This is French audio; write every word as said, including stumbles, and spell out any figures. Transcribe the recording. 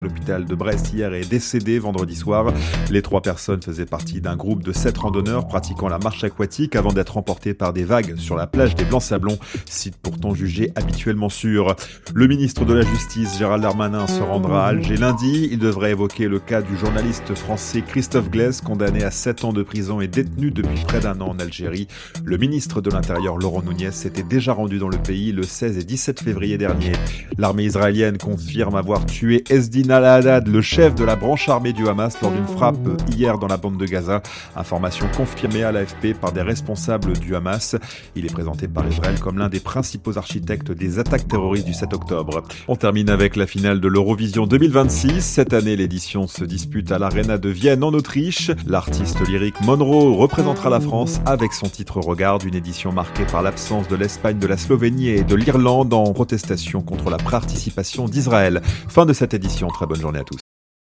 L'hôpital de Brest hier est décédé vendredi soir. Les trois personnes faisaient partie d'un groupe de sept randonneurs pratiquant la marche aquatique avant d'être emportés par des vagues sur la plage des Blancs-Sablons, site pourtant jugé habituellement sûr. Le ministre de la Justice, Gérald Darmanin, se rendra à Alger lundi. Il devrait évoquer le cas du journaliste français Christophe Glaise, condamné à sept ans de prison et détenu depuis près d'un an en Algérie. Le ministre de l'Intérieur, Laurent Nunez, s'était déjà rendu dans le pays le seize et dix-sept février dernier. L'armée israélienne confirme avoir tué Ezdin Al-Haddad, le chef de la branche armée du Hamas, lors d'une frappe hier dans la bande de Gaza. Information confirmée à l'A F P par des responsables du Hamas. Il est présenté par Israël comme l'un des principaux architectes des attaques terroristes du sept octobre. On termine avec la finale de l'Eurovision deux mille vingt-six. Cette année, l'édition se dispute à l'Arena de Vienne en Autriche. L'artiste lyrique Monroe représentera la France avec son titre Regarde, une édition marquée par l'absence de l'Espagne, de la Slovénie et de l'Irlande en protestation contre la participation d'Israël. Fin de cette édition. Très bonne journée à tous.